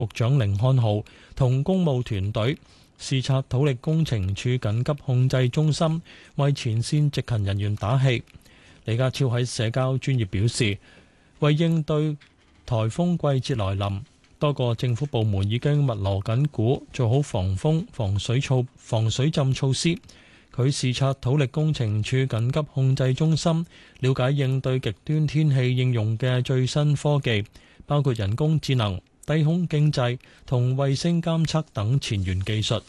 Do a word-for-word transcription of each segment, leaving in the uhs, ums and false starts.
局長甯漢豪同公務團隊視察土力工程處緊急控制中心，為前線值勤人員打氣。李家超喺社交專頁表示，為應對颱風季節來臨，多個政府部門已經密鑼緊鼓，做好防風、防水措、防水浸措施。佢視察土力工程處緊急控制中心，了解應對極端天氣應用嘅最新科技，包括人工智能、低空經濟同衛星監測等前沿技術。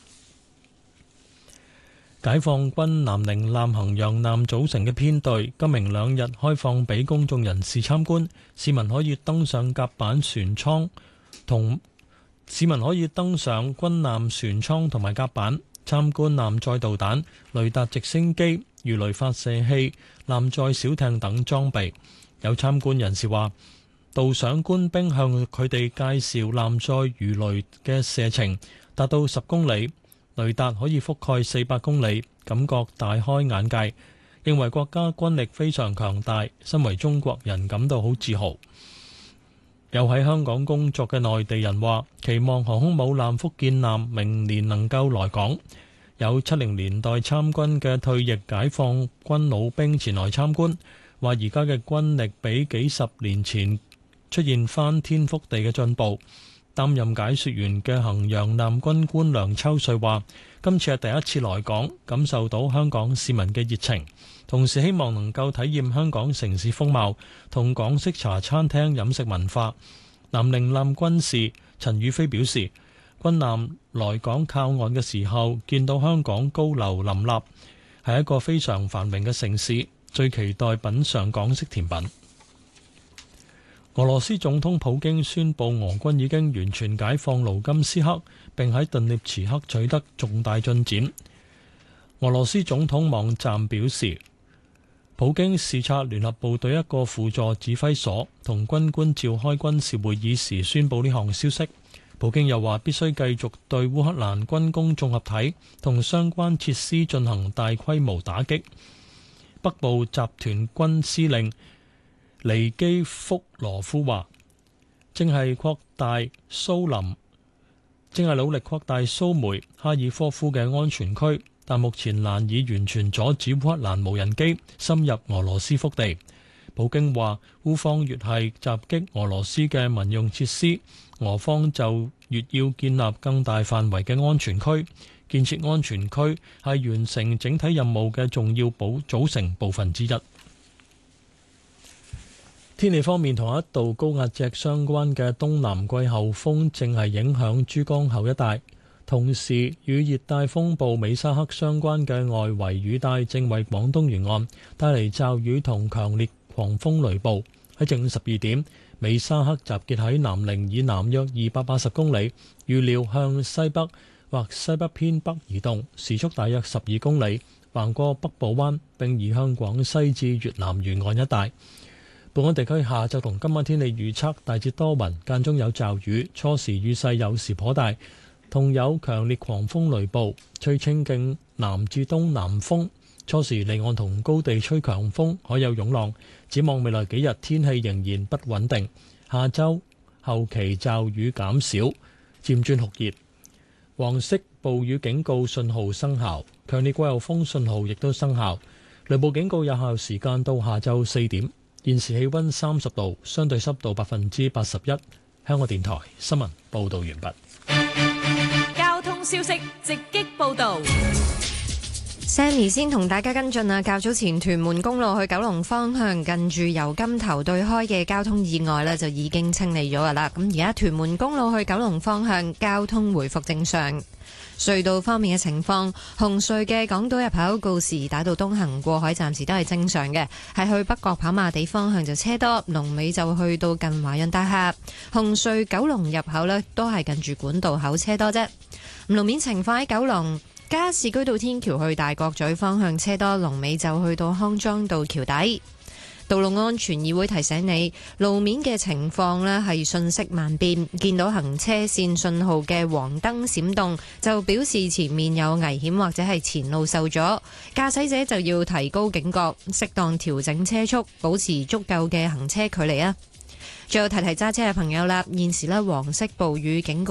解放軍南寧艦衡陽艦組成嘅編隊今明兩日開放俾公眾人士參觀，市民可以登上甲板船艙同市民可以登上軍艦船艙同埋甲板，參觀艦載導彈、雷達直升機、魚雷發射器、艦載小艇等裝備。有參觀人士話，導賞官兵向佢哋介紹艦載魚雷嘅射程達到十公里，雷達可以覆蓋四百公里，感覺大開眼界，認為國家軍力非常強大，身為中國人感到好自豪。有喺香港工作嘅內地人話，期望航空母艦福建艦明年能夠來港。有七零年代參軍嘅退役解放軍老兵前來參觀，話而家嘅軍力比幾十年前出現翻天覆地嘅進步。擔任解說員嘅衡陽艦軍官梁秋瑞話，今次係第一次來港，感受到香港市民嘅熱情，同時希望能夠體驗香港城市風貌同港式茶餐廳飲食文化。南寧艦軍士陳宇飛表示，軍艦來港靠岸嘅時候，見到香港高樓林立，係一個非常繁榮嘅城市，最期待品嚐港式甜品。俄羅斯總統普京宣布，俄軍已經完全解放盧甘斯克，並喺頓涅茨克取得重大進展。俄羅斯總統網站表示，普京視察聯合部隊一個輔助指揮所，同軍官召開軍事會議時宣布呢項消息。普京又話，必須繼續對烏克蘭軍工綜合體同相關設施進行大規模打擊。北部集團軍司令尼基福羅夫話，正係擴大蘇林，正係努力擴大蘇梅哈爾科夫嘅安全區，但目前難以完全阻止烏克蘭無人機深入俄羅斯腹地。普京話，烏方越係襲擊俄羅斯嘅民用設施，俄方就越要建立更大範圍嘅安全區。建設安全區係完成整體任務嘅重要部組成部分之一。天氣方面，同一道高壓脊相關嘅東南季候風正係影響珠江口一帶，同時與熱帶風暴美沙克相關嘅外圍雨帶正為廣東沿岸帶嚟驟雨同強烈狂風雷暴。喺正午十二點，美沙克集結喺南寧以南約二百八十公里，預料向西北或西北偏北移動，時速大約十二公里，橫過北部灣並移向廣西至越南沿岸一帶。本港地區下晝同今晚天氣預測，大致多雲，間中有驟雨，初時雨勢有時頗大，同有強烈狂風雷暴，吹清勁南至東南風，初時離岸同高地吹強風，海有湧浪。展望未來幾日天氣仍然不穩定，下週後期驟雨減少，漸轉酷熱。黃色暴雨警告信號生效，強烈季候風信號亦都生效，雷暴警告有效時間到下晝四點。現時氣溫三十度，相對濕度百分之八十一。香港電台新聞報道完畢。 交通消息直擊報道。 Sammy 先同大家跟進啊，較早前屯門公路去九龍方向近住油柑頭對開嘅交通意外呢，就已經清理咗噶啦。咁而家屯門公路去九龍方向交通回復正常。隧道方面嘅情況，紅隧嘅港島入口告士打道東行過海暫時都係正常嘅，係去北角跑馬地方向就車多，龍尾就去到近華潤大廈。紅隧九龍入口呢都係近住管道口車多啫。路面情況喺九龍加士居道天橋去大角咀方向車多，龍尾就去到康莊道橋底。道路安全議會提醒你，路面嘅情況呢係瞬息萬變，見到行車線信號嘅黃燈閃動，就表示前面有危險或者係前路受阻，駕駛者就要提高警覺，適當調整車速，保持足夠嘅行車距離啊！ 最後提提揸車嘅朋友啦，現時呢黃色暴雨警告